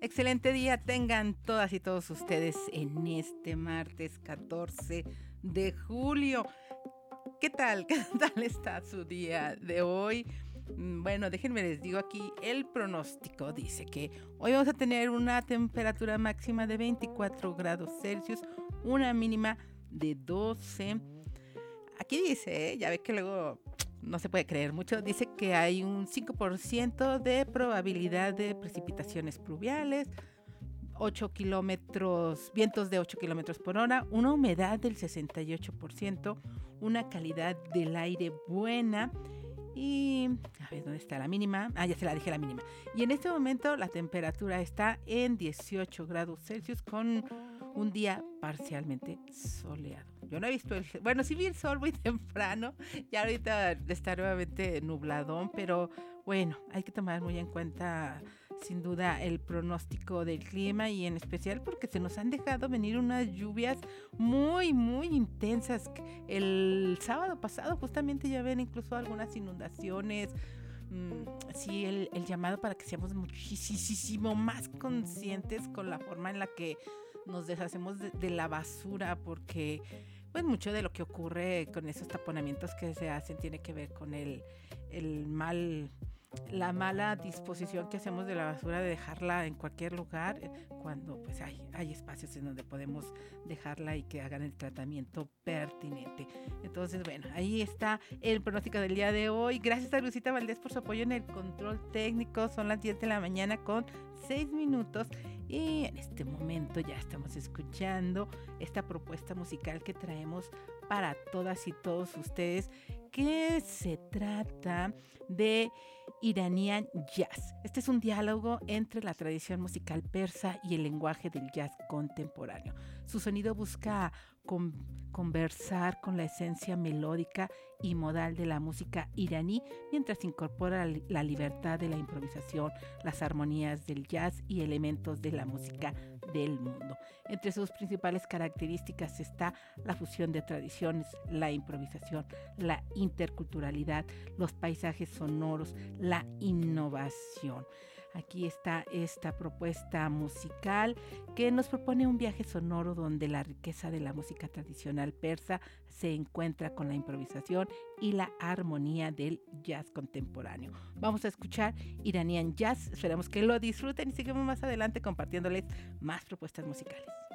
Excelente día tengan todas y todos ustedes en este martes 14 de julio. ¿Qué tal? ¿Qué tal está su día de hoy? Bueno, déjenme les digo aquí, el pronóstico dice que hoy vamos a tener una temperatura máxima de 24 grados Celsius, una mínima de 12. Aquí dice, ya ve que luego no se puede creer mucho, dice que hay un 5% de probabilidad de precipitaciones pluviales, 8 kilómetros, vientos de 8 kilómetros por hora, una humedad del 68%, una calidad del aire buena y, a ver, ¿dónde está la mínima? Ya se la dije la mínima. Y en este momento la temperatura está en 18 grados Celsius con un día parcialmente soleado. Yo no he visto bueno, sí vi el sol muy temprano, ya ahorita está nuevamente nubladón, pero bueno, hay que tomar muy en cuenta sin duda el pronóstico del clima y en especial porque se nos han dejado venir unas lluvias muy, muy intensas. El sábado pasado justamente ya ven incluso algunas inundaciones. Sí, el llamado para que seamos muchísimo más conscientes con la forma en la que nos deshacemos de la basura, porque pues mucho de lo que ocurre con esos taponamientos que se hacen tiene que ver con la mala disposición que hacemos de la basura, de dejarla en cualquier lugar, cuando pues hay espacios en donde podemos dejarla y que hagan el tratamiento pertinente. Entonces, bueno, ahí está el pronóstico del día de hoy. Gracias a Lucita Valdés por su apoyo en el control técnico. Son las 10 de la mañana con 6 minutos y en este momento ya estamos escuchando esta propuesta musical que traemos para todas y todos ustedes, que se trata de Iranian Jazz. Este es un diálogo entre la tradición musical persa y el lenguaje del jazz contemporáneo. Su sonido busca conversar con la esencia melódica y modal de la música iraní, mientras incorpora la libertad de la improvisación, las armonías del jazz y elementos de la música del mundo. Entre sus principales características está la fusión de tradiciones, la improvisación, la interculturalidad, los paisajes sonoros, la innovación. Aquí está esta propuesta musical que nos propone un viaje sonoro donde la riqueza de la música tradicional persa se encuentra con la improvisación y la armonía del jazz contemporáneo. Vamos a escuchar Iranian Jazz, esperamos que lo disfruten y seguimos más adelante compartiéndoles más propuestas musicales.